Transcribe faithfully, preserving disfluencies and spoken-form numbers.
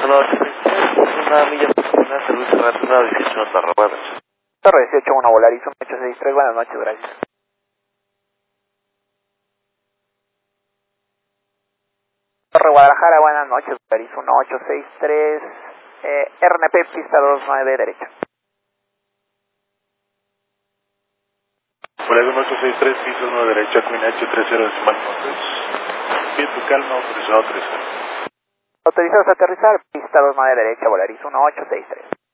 Torre una milla una servicio nacional dieciocho en Tarragona. Torre dieciocho uno, Volaris uno ocho seis tres, buenas noches, gracias. Torre Guadalajara, buenas noches, Volaris uno ocho seis tres, eh, R N P, pista dos nueve, derecha. Volaris uno ocho seis tres, pista uno derecha, Queen H tres cero decimal Viento calma, autorizado tres. Autorizados a aterrizar, pista dos nueve derecha, Volaris uno ocho seis tres.